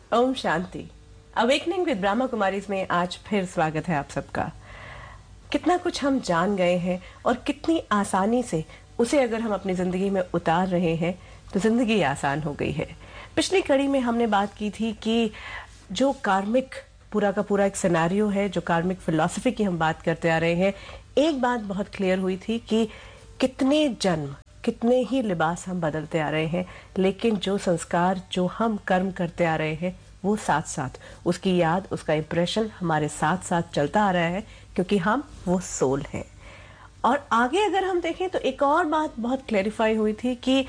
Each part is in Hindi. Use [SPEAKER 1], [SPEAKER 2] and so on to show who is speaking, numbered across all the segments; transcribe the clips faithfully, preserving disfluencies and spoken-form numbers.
[SPEAKER 1] ओम शांति। अवेकनिंग विद ब्रह्मा कुमारीज में आज फिर स्वागत है आप सबका। कितना कुछ हम जान गए हैं और कितनी आसानी से उसे अगर हम अपनी जिंदगी में उतार रहे हैं तो जिंदगी आसान हो गई है। पिछली कड़ी में हमने बात की थी कि जो कार्मिक पूरा का पूरा एक सिनेरियो है, जो कार्मिक फिलॉसफी की हम बात करते आ रहे हैं, एक बात बहुत क्लियर हुई थी कि कितने जन्म, कितने ही लिबास हम बदलते आ रहे हैं, लेकिन जो संस्कार, जो हम कर्म करते आ रहे हैं, वो साथ साथ उसकी याद, उसका इंप्रेशन हमारे साथ साथ चलता आ रहा है, क्योंकि हम वो सोल हैं। और आगे अगर हम देखें तो एक और बात बहुत क्लैरिफाई हुई थी कि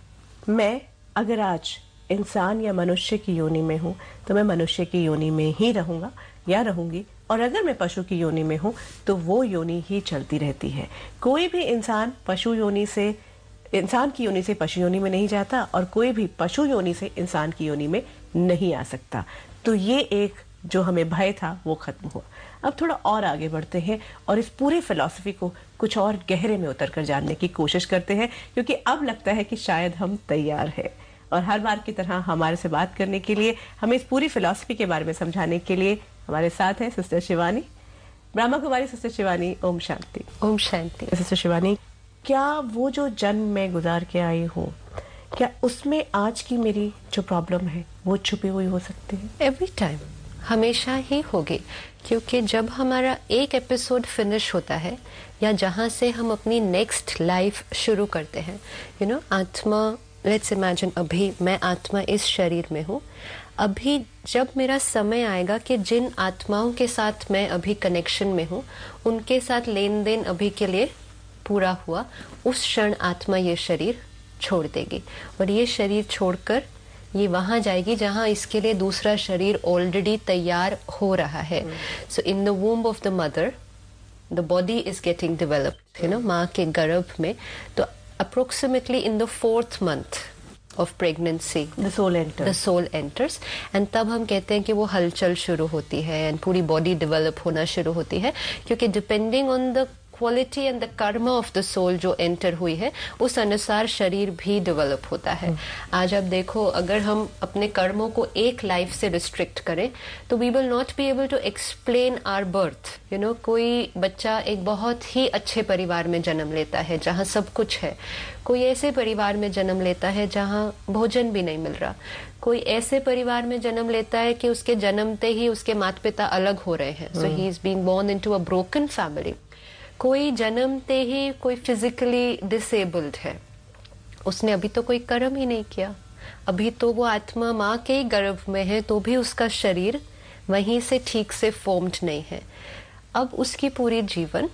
[SPEAKER 1] मैं अगर आज इंसान या मनुष्य की योनि में हूं तो मैं मनुष्य की योनि में ही रहूंगा या रहूंगी, और अगर मैं पशु की योनि में हूं तो वो योनि ही चलती रहती है। कोई भी इंसान पशु योनि से इंसान की योनि से पशु योनि में नहीं जाता और कोई भी पशु योनि से इंसान की योनि में नहीं आ सकता। तो ये एक जो हमें भय था वो खत्म हुआ। अब थोड़ा और आगे बढ़ते हैं और इस पूरी फिलॉसफी को कुछ और गहरे में उतर कर जानने की कोशिश करते हैं, क्योंकि अब लगता है कि शायद हम तैयार हैं। और हर बार की तरह हमारे से बात करने के लिए, हमें इस पूरी फिलॉसफी के बारे में समझाने के लिए हमारे साथ है sister Shivani, Brahma Kumari sister Shivani. Om Shanti.
[SPEAKER 2] Om Shanti.
[SPEAKER 1] Sister Shivani, क्या वो जो जन्म में गुजार के आई हूँ, क्या उसमें आज की मेरी जो प्रॉब्लम है वो छुपी हुई हो सकती है?
[SPEAKER 2] एवरी टाइम, हमेशा ही होगी, क्योंकि जब हमारा एक एपिसोड फिनिश होता है या जहाँ से हम अपनी नेक्स्ट लाइफ शुरू करते हैं, यू नो, आत्मा, लेट्स इमेजिन अभी मैं आत्मा इस शरीर में हूँ। अभी जब मेरा समय आएगा कि जिन आत्माओं के साथ मैं अभी कनेक्शन में हूँ उनके साथ लेन देन अभी के लिए पूरा हुआ, उस क्षण आत्मा ये शरीर छोड़ देगी और ये शरीर छोड़कर ये वहां जाएगी जहां इसके लिए दूसरा शरीर ऑलरेडी तैयार हो रहा है। सो in the womb of the mother the body is getting developed, you know, माँ के गर्भ में। तो approximately in the fourth month of pregnancy
[SPEAKER 1] the soul enters
[SPEAKER 2] the soul enters and तब हम कहते हैं कि वो हलचल शुरू होती है एंड पूरी बॉडी डेवलप होना शुरू होती है, क्योंकि depending on the quality and the कर्म ऑफ द सोल जो एंटर हुई है उस अनुसार शरीर भी डेवलप होता है। आज आप देखो, अगर हम अपने कर्मों को एक लाइफ से रिस्ट्रिक्ट करें तो we will not be able to explain our birth. You know, कोई बच्चा एक बहुत ही अच्छे परिवार में जन्म लेता है जहाँ सब कुछ है, कोई ऐसे परिवार में जन्म लेता है जहाँ भोजन भी नहीं मिल रहा, कोई ऐसे परिवार में जन्म लेता है कि उसके जन्मते ही उसके माता पिता अलग हो रहे हैं, सो he is being born into a broken family. कोई जन्मते ही कोई फिजिकली डिसेबल्ड है, उसने अभी तो कोई कर्म ही नहीं किया, अभी तो वो आत्मा माँ के ही गर्भ में है तो भी उसका शरीर वहीं से ठीक से फॉर्म्ड नहीं है। अब उसकी पूरी जीवन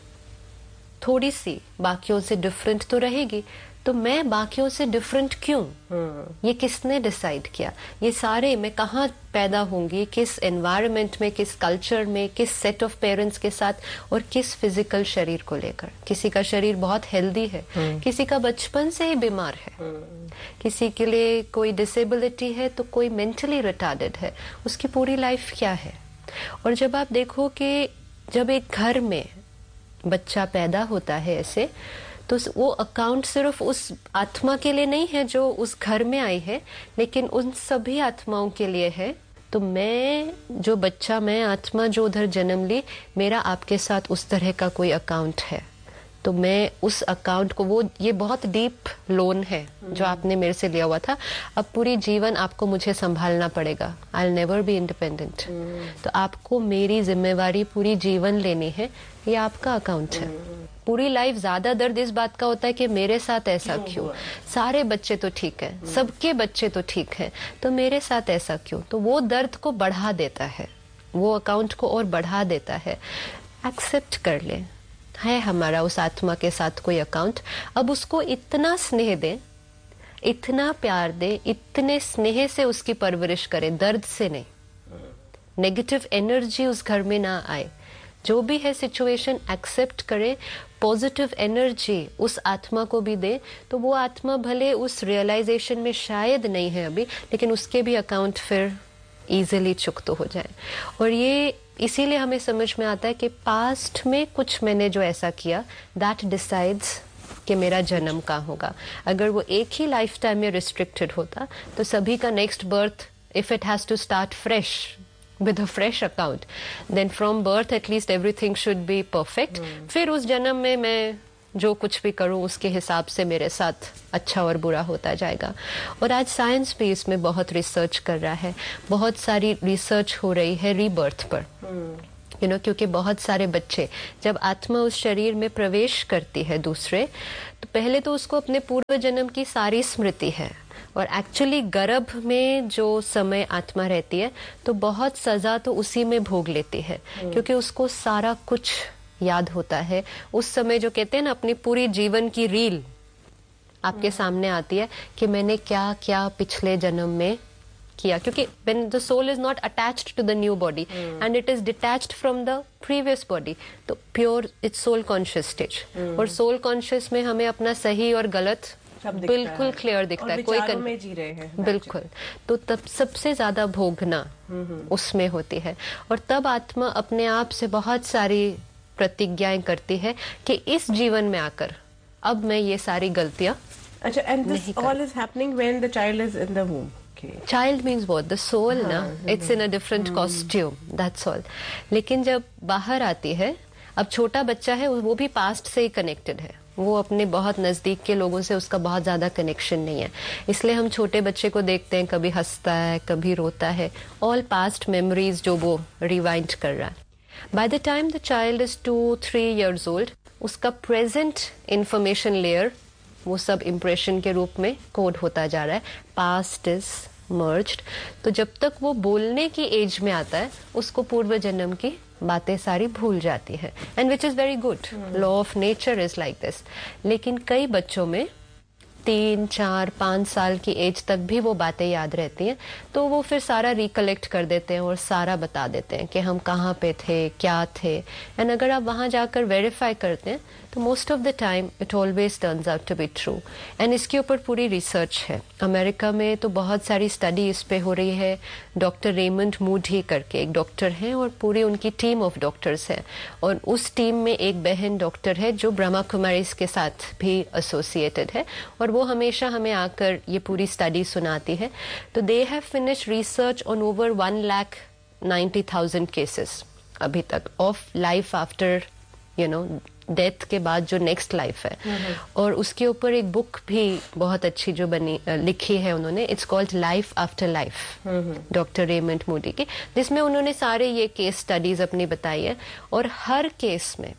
[SPEAKER 2] थोड़ी सी बाकियों से डिफरेंट तो रहेगी, तो मैं बाकियों से डिफरेंट क्यों? ये किसने डिसाइड किया? ये सारे, मैं कहाँ पैदा होंगी, किस एनवायरनमेंट में, किस कल्चर में, किस सेट ऑफ पेरेंट्स के साथ और किस फिजिकल शरीर को लेकर। किसी का शरीर बहुत हेल्दी है, किसी का बचपन से ही बीमार है, किसी के लिए कोई डिसेबिलिटी है तो कोई मेंटली रिटार्डेड है। उसकी पूरी लाइफ क्या है? और जब आप देखो कि जब एक घर में बच्चा पैदा होता है ऐसे, तो वो अकाउंट सिर्फ उस आत्मा के लिए नहीं है जो उस घर में आई है, लेकिन उन सभी आत्माओं के लिए है। तो मैं जो बच्चा, मैं आत्मा जो उधर जन्म ली, मेरा आपके साथ उस तरह का कोई अकाउंट है, तो मैं उस अकाउंट को, वो ये बहुत डीप लोन है जो आपने मेरे से लिया हुआ था, अब पूरी जीवन आपको मुझे संभालना पड़ेगा। I will never be independent. तो आपको मेरी जिम्मेवारी पूरी जीवन लेनी है, ये आपका अकाउंट है। पूरी लाइफ ज्यादा दर्द इस बात का होता है कि मेरे साथ ऐसा क्यों? सारे बच्चे तो ठीक है, सबके बच्चे तो ठीक है, तो मेरे साथ ऐसा क्यों? तो वो दर्द को बढ़ा देता है, वो अकाउंट को और बढ़ा देता है। एक्सेप्ट कर ले, है हमारा उस आत्मा के साथ कोई अकाउंट। अब उसको इतना स्नेह दे, इतना प्यार दे, इतने स्नेह से उसकी परवरिश करे, दर्द से नहीं। नेगेटिव एनर्जी उस घर में ना आए, जो भी है सिचुएशन एक्सेप्ट करे, पॉजिटिव एनर्जी उस आत्मा को भी दे, तो वो आत्मा भले उस रियलाइजेशन में शायद नहीं है अभी, लेकिन उसके भी अकाउंट फिर इजीली चुकता हो जाए। और ये इसीलिए हमें समझ में आता है कि पास्ट में कुछ मैंने जो ऐसा किया, दैट डिसाइड्स कि मेरा जन्म कहाँ होगा। अगर वो एक ही लाइफ टाइम में रिस्ट्रिक्टेड होता तो सभी का next birth if it has to start fresh with a fresh account, then from birth at least everything should be perfect. hmm. फिर उस जन्म में मैं जो कुछ भी करूं उसके हिसाब से मेरे साथ अच्छा और बुरा होता जाएगा. और आज साइंस भी इसमें बहुत रिसर्च कर रहा है, बहुत सारी रिसर्च हो रही है रीबर्थ पर. hmm. You you no know, क्योंकि बहुत सारे बच्चे जब आत्मा उस शरीर में प्रवेश करती है दूसरे, तो पहले तो उसको अपने पूर्व जन्म की सारी स्मृति है, और एक्चुअली गर्भ में जो समय आत्मा रहती है तो बहुत सजा तो उसी में भोग लेती है. hmm. क्योंकि उसको सारा कुछ याद होता है. उस समय जो कहते हैं ना, अपनी पूरी जीवन की रील आपके hmm. सामने आती है कि मैंने क्या क्या पिछले जन्म में किया, क्योंकि when the soul is not attached to the new body hmm. and it is detached from the previous body, तो pure it's soul conscious stage. hmm. और soul conscious में हमें अपना सही और गलत बिल्कुल क्लियर दिखता है, कोई कन... में जी रहे हैं बिल्कुल. तो तब सबसे ज्यादा भोगना उसमें होती है, और तब आत्मा अपने आप से बहुत सारी प्रतिज्ञाएं करती है कि इस जीवन में आकर अब मैं ये सारी गलतियां. अच्छा, and this all is happening when the child is in the womb. Okay. Child means what? The soul, ना? It's in a different hmm. costume. That's all. लेकिन जब बाहर आती है, अब छोटा बच्चा है, वो भी पास्ट से ही कनेक्टेड है. वो अपने बहुत नजदीक के लोगों से उसका बहुत ज्यादा कनेक्शन नहीं है. इसलिए हम छोटे बच्चे को देखते हैं, कभी हंसता है, कभी रोता है. ऑल पास्ट मेमोरीज जो वो रिवाइंड कर रहा है. By the time the child is to three years old, उसका प्रेजेंट इंफॉर्मेशन लेयर वो सब इम्प्रेशन के रूप में कोड होता जा रहा है. Past is merged. तो जब तक वो बोलने की एज में आता है, उसको पूर्व जन्म की बातें सारी भूल जाती है. And which is very good. Law of nature is like this. लेकिन कई बच्चों में तीन चार पांच साल की एज तक भी वो बातें याद रहती हैं, तो वो फिर सारा रिकलेक्ट कर देते हैं और सारा बता देते हैं कि हम कहाँ पे थे, क्या थे. एंड अगर आप वहां जाकर वेरीफाई करते हैं तो most of the time it always turns out to be true. And इसके ऊपर पूरी रिसर्च है. अमेरिका में तो बहुत सारी स्टडी इस पे हो रही है. डॉक्टर रेमंड मूडी करके एक डॉक्टर हैं, और पूरी उनकी टीम ऑफ डॉक्टर्स है, और उस टीम में एक बहन डॉक्टर है जो ब्रह्मा कुमारीज के साथ भी एसोसिएटेड है, और वो हमेशा हमें आकर ये पूरी स्टडी सुनाती है. तो they have finished research on over one lakh ninety thousand cases अभी तक of life after you know death के बाद जो नेक्स्ट लाइफ है. mm-hmm. और उसके ऊपर एक बुक भी बहुत अच्छी जो बनी लिखी है उन्होंने. It's called life after life, doctor Raymond Moody की, जिसमें उन्होंने सारे ये केस स्टडीज अपनी बताई है. और हर केस में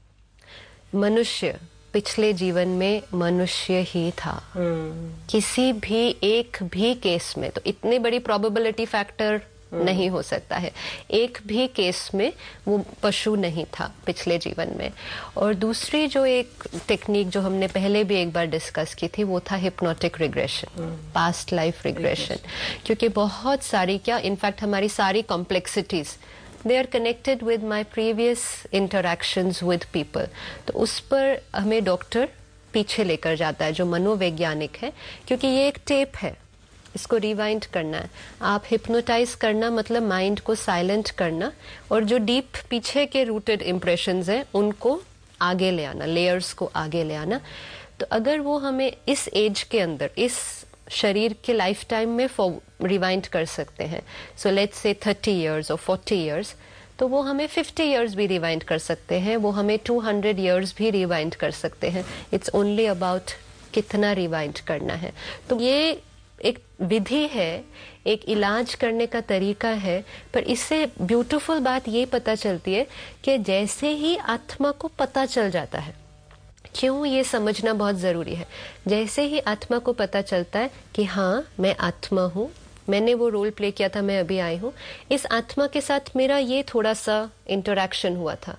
[SPEAKER 2] मनुष्य पिछले जीवन में मनुष्य ही था. hmm. किसी भी एक भी केस में तो इतनी बड़ी प्रोबेबिलिटी फैक्टर hmm. नहीं हो सकता है. एक भी केस में वो पशु नहीं था पिछले जीवन में. और दूसरी जो एक टेक्निक जो हमने पहले भी एक बार डिस्कस की थी, वो था hypnotic regression, past life regression. क्योंकि बहुत सारी, क्या इनफैक्ट हमारी सारी complexities they are connected with my previous interactions with people. तो उस पर हमें डॉक्टर पीछे लेकर जाता है जो मनोवैज्ञानिक है, क्योंकि ये एक टेप है, इसको रिवाइंड करना है. आप हिप्नोटाइज करना मतलब माइंड को साइलेंट करना, और जो डीप पीछे के रूटेड इम्प्रेशंस हैं उनको आगे ले आना, लेयर्स को आगे ले आना. तो अगर वो हमें इस एज के अंदर, इस शरीर के लाइफ टाइम में रिवाइंड कर सकते हैं, so let's say thirty years और फोर्टी इयर्स, तो वो हमें फिफ्टी इयर्स भी रिवाइंड कर सकते हैं, वो हमें टू हंड्रेड इयर्स भी रिवाइंड कर सकते हैं. इट्स ओनली अबाउट कितना रिवाइंड करना है. तो ये एक विधि है, एक इलाज करने का तरीका है. पर इससे ब्यूटीफुल बात ये पता चलती है कि जैसे ही आत्मा को पता चल जाता है, क्यों ये समझना बहुत जरूरी है, जैसे ही आत्मा को पता चलता है कि हाँ मैं आत्मा हूँ, मैंने वो रोल प्ले किया था, मैं अभी आई हूँ, इस आत्मा के साथ मेरा ये थोड़ा सा इंटरेक्शन हुआ था,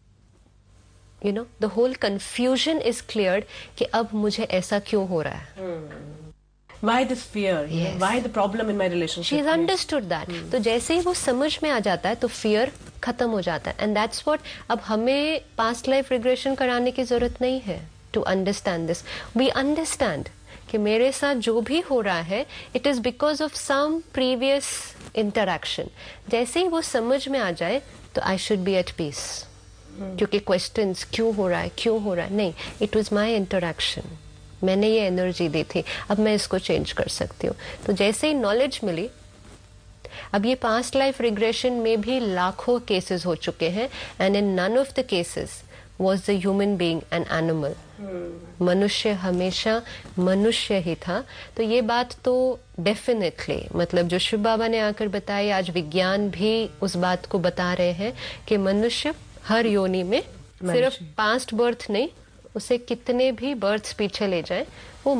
[SPEAKER 2] you know the whole confusion is cleared कि अब मुझे ऐसा क्यों हो रहा है. hmm.
[SPEAKER 1] Why this fear? Yes. Why the problem in my relationship?
[SPEAKER 2] She's understood that. hmm. तो जैसे ही वो समझ में आ जाता है तो फियर खत्म हो जाता है. एंड दैट्स व्हाट, अब हमें पास्ट लाइफ रिग्रेशन कराने की जरूरत नहीं है to understand this. We understand कि मेरे साथ जो भी हो रहा है it is because of some previous interaction. जैसे ही वो समझ में आ जाए तो I should be eight piece. क्योंकि क्वेश्चंस क्यों हो रहा है, क्यों हो रहा है, नहीं, इट वाज माय इंटरैक्शन, मैंने ये एनर्जी दी थी, अब मैं इसको चेंज कर सकती हूँ. तो जैसे ही नॉलेज मिली अब ये पास्ट लाइफ रिग्रेशन में भी लाखों केसेस हो चुके हैं and in none of the cases was the human being an animal. hmm. मनुष्य हमेशा मनुष्य ही था. तो ये बात तो डेफिनेटली, मतलब जो शिव बाबा ने आकर बताई, आज विज्ञान भी उस बात को बता रहे हैं कि मनुष्य हर योनि में सिर्फ पास्ट बर्थ नहीं, उसे कितने भी बर्थ्स पीछे ले जाए, वो